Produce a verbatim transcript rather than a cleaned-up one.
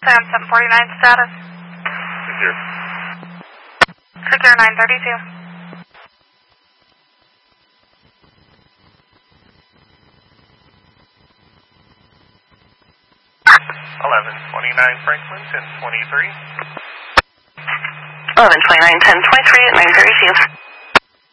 on seven forty-nine status. Secure. Secure nine thirty-two. eleven twenty-nine Franklin, ten twenty-three. eleven twenty-nine, ten twenty-three at nine thirty-two.